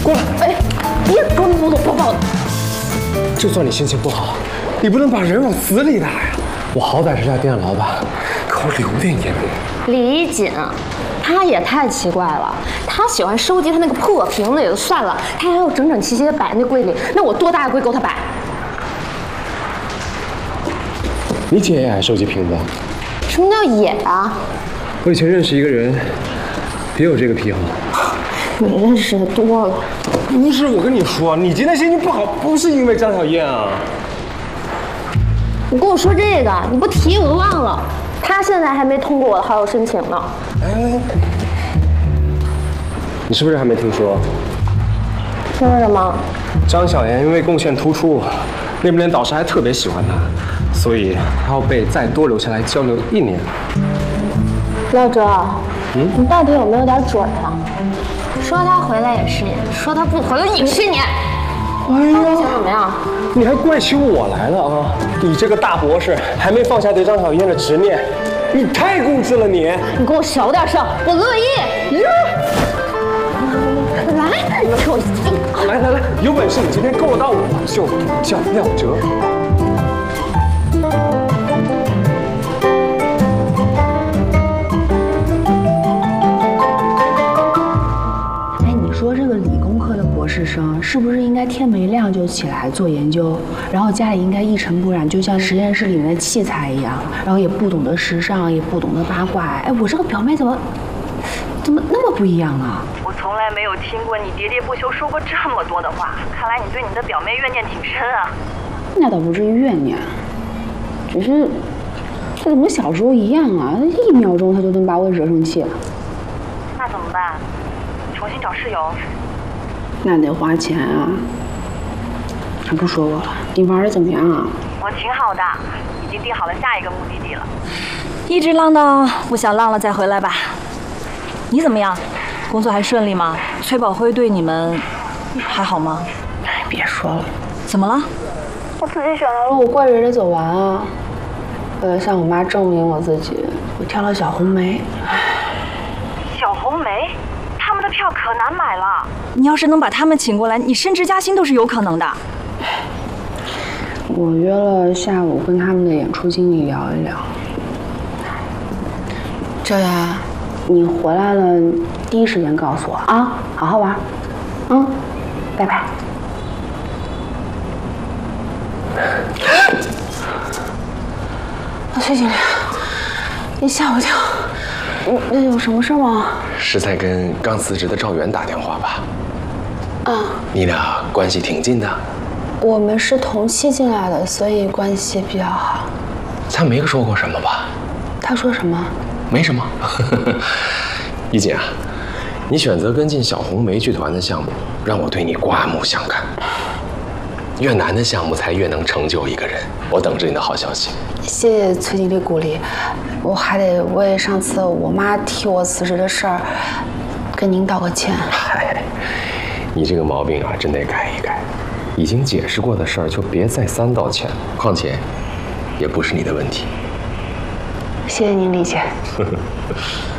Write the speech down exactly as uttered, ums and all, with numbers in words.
过来！ 哎，别给我搂搂抱抱的。 就算你心情不好，你不能把人往死里拉呀！我好歹是家店老板，给我留点颜面。 李锦，他也太奇怪了。他喜欢收集他那个破瓶子也就算了，他还要整整齐齐的摆在那柜里，那我多大的柜够他摆？ 你姐也爱收集瓶子？ 什么叫也啊？ 我以前认识一个人，也有这个癖好。 你认识的多了。 不是，我跟你说，你今天心情不好，不是因为张小燕啊。 你跟我说这个，你不提我都忘了。他现在还没通过我的好友申请呢。 哎，你是不是还没听说？ 听说什么？ 张小燕因为贡献突出，那边导师还特别喜欢她，所以她要被再多留下来交流一年。 廖哲，嗯，你到底有没有点准啊？说他回来也是年，说他不回来也是年。哎呀，你想怎么样？ 你还怪起我来了啊！你这个大博士还没放下对张小燕的执念，你太固执了你！ 你给我小点声，我乐意。呀！来，你给我进。 来来来，有本事你今天够到我，就叫廖哲。 说这个理工科的博士生是不是应该天没亮就起来做研究，然后家里应该一尘不染，就像实验室里面的器材一样，然后也不懂得时尚，也不懂得八卦。哎，我这个表妹怎么怎么那么不一样啊？ 我从来没有听过你喋喋不休说过这么多的话，看来你对你的表妹怨念挺深啊。 那倒不至于怨念，只是这怎么小时候一样啊？一秒钟她就能把我惹生气了。 那怎么办？重新找室友， 那得花钱啊！还不说我了，你玩的怎么样啊？ 我挺好的，已经定好了下一个目的地了。 一直浪到不想浪了再回来吧。你怎么样？工作还顺利吗？崔宝辉对你们还好吗？ 哎，别说了。 怎么了？ 我自己选的路，我跪着也得走完啊！为了向我妈证明我自己，我挑了小红梅。 小红梅？他们的票可难买了。 你要是能把他们请过来，你升职加薪都是有可能的。 我约了下午跟他们的演出经理聊一聊。这呀，你回来了，第一时间告诉我啊，好好玩。嗯，拜拜。崔经理，你吓我一跳。你那有什么事吗？ 是在跟刚辞职的赵源打电话吧？ 啊， 你俩关系挺近的。 我们是同期进来的，所以关系比较好。 他没说过什么吧？ 他说什么？ 没什么。一姐啊，你选择跟进小红梅剧团的项目，让我对你刮目相看。越难的项目才越能成就一个人。我等着你的好消息。 谢谢崔经理鼓励，我还得为上次我妈替我辞职的事儿跟您道个歉。 嗨，你这个毛病啊，真得改一改。已经解释过的事儿就别再三道歉，况且也不是你的问题。 谢谢您理解。